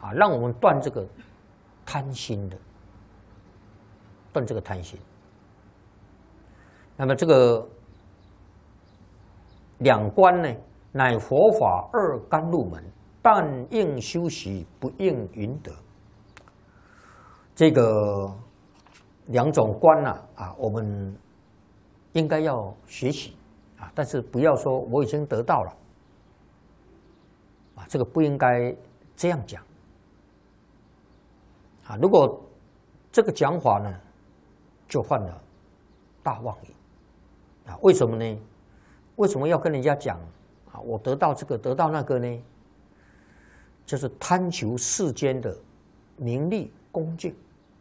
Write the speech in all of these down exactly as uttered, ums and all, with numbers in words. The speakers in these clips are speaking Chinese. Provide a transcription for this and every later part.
啊，让我们断这个贪心的，断这个贪心。那么这个两观呢，乃佛法二甘露门，但应修习，不应云得。这个两种观呐、啊，啊，我们应该要学习啊，但是不要说我已经得到了啊，这个不应该这样讲啊。如果这个讲法呢，就犯了大妄语啊。为什么呢？为什么要跟人家讲啊？我得到这个，得到那个呢？就是贪求世间的名利恭敬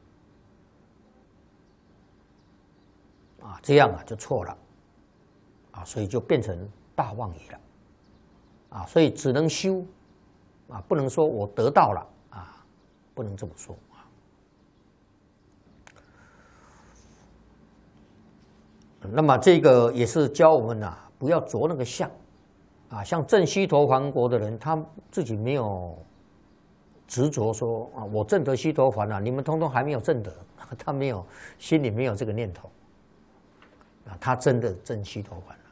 啊，这样啊就错了啊，所以就变成大妄语了啊，所以只能修啊，不能说我得到了啊，不能这么说啊。那么这个也是教我们啊，不要着那个相啊，像证须陀洹国的人，他自己没有执着说啊，我证得须陀洹了，你们通通还没有证得，他没有心里没有这个念头啊，他真的证须陀洹了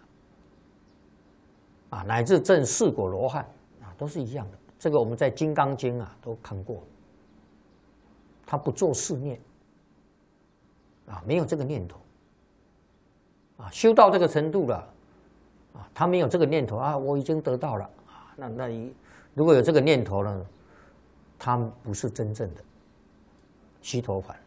啊，乃至证四果罗汉啊，都是一样的。这个我们在《金刚经》啊都看过，他不做四念啊，没有这个念头啊，修到这个程度了啊，他没有这个念头啊，我已经得到了啊，那那如果有这个念头呢，他不是真正的须陀洹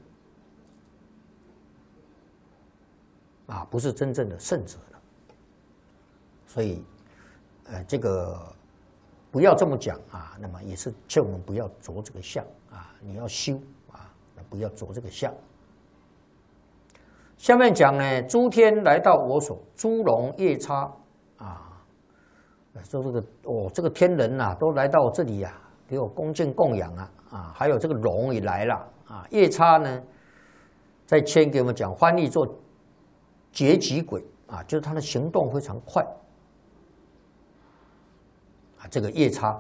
啊，不是真正的圣者了。所以，呃，这个不要这么讲啊。那么也是劝我们不要着这个相啊，你要修啊，不要着这个相。下面讲呢，诸天来到我所，诸龙夜叉啊，说这个哦，这个天人呐、啊，都来到我这里呀、啊，给我恭敬供养啊啊，还有这个龙也来了啊，夜叉呢，在签给我们讲翻译做劫疾鬼啊，就是他的行动非常快啊，这个夜叉。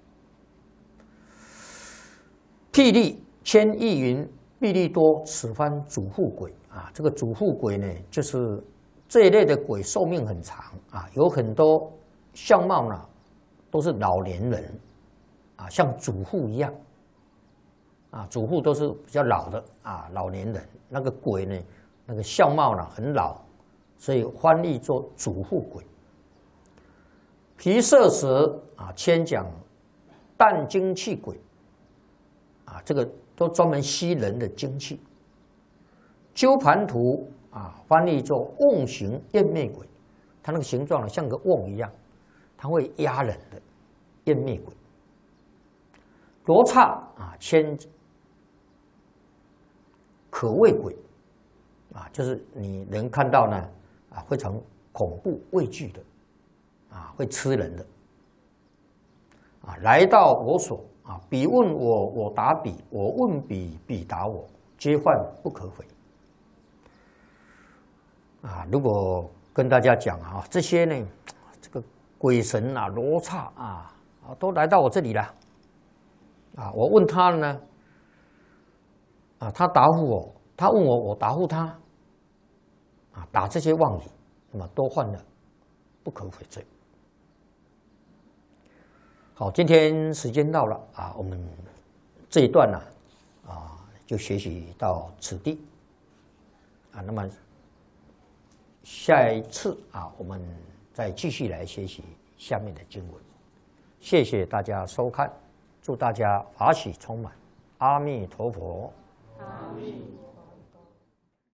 霹雳千亿云密利多，此番主护鬼啊，这个主护鬼呢，就是这一类的鬼寿命很长啊，有很多相貌呢都是老年人啊，像主护一样啊，主护都是比较老的啊，老年人。那个鬼呢，那个相貌呢很老，所以翻译作主护鬼。皮色蛇啊，牵讲淡精气鬼啊，这个都专门吸人的精气。鸠盘图啊，翻译作瓮形焰灭鬼，它那个形状呢像个瓮一样，它会压人的焰灭鬼。罗刹啊，牵可畏鬼啊，就是你人看到呢啊，非常恐怖畏惧的啊，会吃人的啊，来到我所啊，彼问我，我答彼，我问彼，彼答我，皆患不可悔啊。如果跟大家讲啊，这些呢，这个鬼神啊、罗刹啊，啊，都来到我这里了啊，我问他呢，啊，他答复我，他问我，我答复他啊，打这些妄语，那么都犯了不可悔罪。好，今天时间到了啊，我们这一段呢啊就学习到此地啊，那么下一次啊，我们再继续来学习下面的经文。谢谢大家收看，祝大家法喜充满，阿弥陀佛。阿弥。